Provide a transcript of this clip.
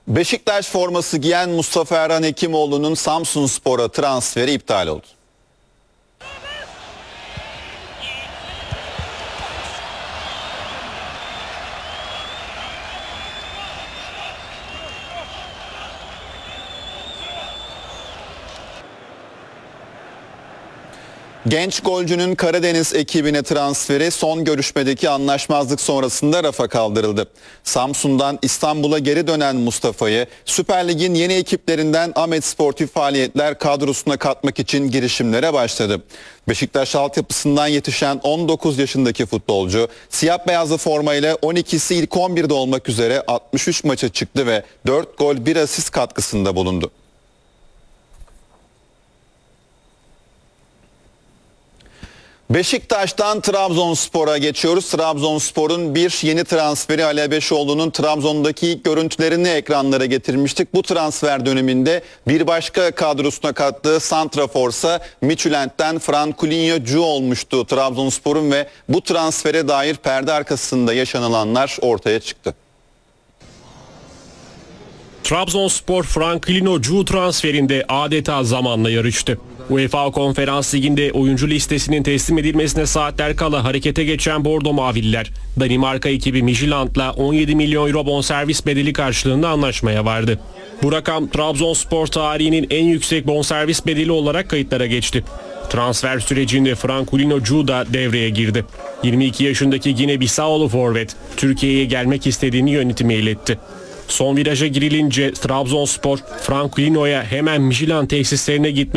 Beşiktaş forması giyen Mustafa Erhan Hekimoğlu'nun Samsunspor'a transferi iptal oldu. Genç golcünün Karadeniz ekibine transferi son görüşmedeki anlaşmazlık sonrasında rafa kaldırıldı. Samsun'dan İstanbul'a geri dönen Mustafa'yı Süper Lig'in yeni ekiplerinden Ahmet Sportif Faaliyetler kadrosuna katmak için girişimlere başladı. Beşiktaş altyapısından yetişen 19 yaşındaki futbolcu siyah beyazlı formayla 12'si ilk 11'de olmak üzere 63 maça çıktı ve 4 gol 1 asist katkısında bulundu. Beşiktaş'tan Trabzonspor'a geçiyoruz. Trabzonspor'un bir yeni transferi Ali Abeşoğlu'nun Trabzon'daki ilk görüntülerini ekranlara getirmiştik. Bu transfer döneminde bir başka kadrosuna kattığı santraforsa Midtjylland'den Franquinho olmuştu Trabzonspor'un ve bu transfere dair perde arkasında yaşanılanlar ortaya çıktı. Trabzonspor Franquinho transferinde adeta zamanla yarıştı. UEFA Konferans Ligi'nde oyuncu listesinin teslim edilmesine saatler kala harekete geçen Bordo Mavililer, Danimarka ekibi Midtjylland'la 17 milyon euro bonservis bedeli karşılığında anlaşmaya vardı. Bu rakam Trabzonspor tarihinin en yüksek bonservis bedeli olarak kayıtlara geçti. Transfer sürecinde Franquinho da devreye girdi. 22 yaşındaki Gine-Bissau'lu forvet Türkiye'ye gelmek istediğini yönetime iletti. Son viraja girilince Trabzonspor Franquinho'ya hemen Midtjylland tesislerine gitme